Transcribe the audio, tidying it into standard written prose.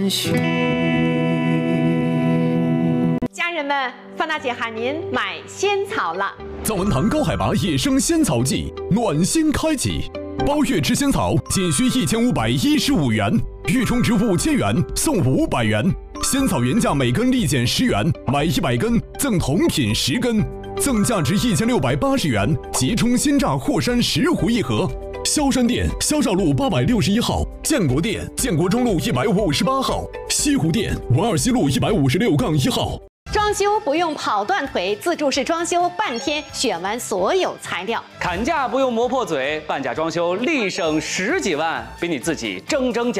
谦虚。 家人们，范大姐喊您买仙草了。 藏文堂高海拔野生仙草季暖心开启，包月吃仙草仅需1515元，预充值5000元送500元。仙草原价每根立减10元，买100根赠同品10根，赠价值1680元即充鲜榨霍山10壶1盒。萧山店萧绍路861号，建国店建国中路158号，西湖店文二西路156-1号。 装修不用跑断腿，自助式装修半天选完所有材料。 砍价不用磨破嘴，半价装修立省10几万，比你自己争奖。